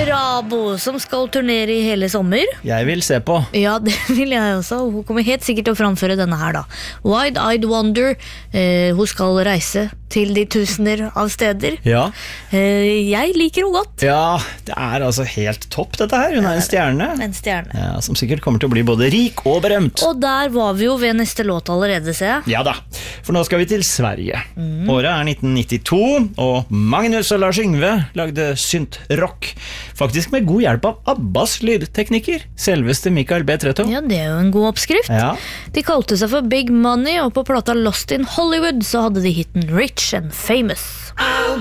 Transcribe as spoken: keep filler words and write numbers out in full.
Bravo, som skal turnere i hele sommer. Jeg vil se på. Ja, det vil jeg også. Hun kommer helt sikkert til å framføre denne her da. Wide-Eyed Wonder. Eh, hun skal reise til de tusener av steder. Ja. Eh, jeg liker henne godt. Ja, det er altså helt topp dette her. Hun er en stjerne. En stjerne. Ja, som sikkert kommer til å bli både rik og berømt. Og der var vi jo ved neste låt allerede, ser jeg. Ja da, for nå skal vi til Sverige. Mm. Året er nitten nittito, og Magnus og Lars Yngve lagde synt-rock. Faktisk med god hjelp av Abbas lydtekniker, selveste Mikael B. Tretto. Ja, det er jo en god oppskrift. Ja. De kalte seg for Big Money, og på plata Lost in Hollywood så hadde de hitten Rich and Famous.